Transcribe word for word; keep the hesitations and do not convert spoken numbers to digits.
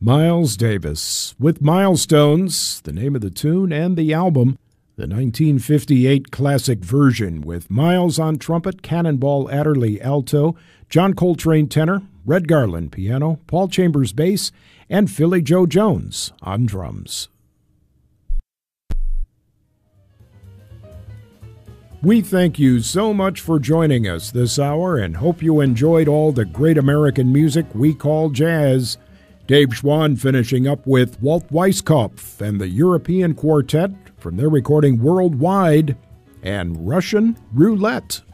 Miles Davis with Milestones, the name of the tune and the album, the nineteen fifty-eight classic version with Miles on trumpet, Cannonball Adderley alto, John Coltrane tenor, Red Garland piano, Paul Chambers bass, and Philly Joe Jones on drums. We thank you so much for joining us this hour and hope you enjoyed all the great American music we call jazz. Dave Schwann finishing up with Walt Weiskopf and the European Quartet from their recording Worldwide and Russian Roulette.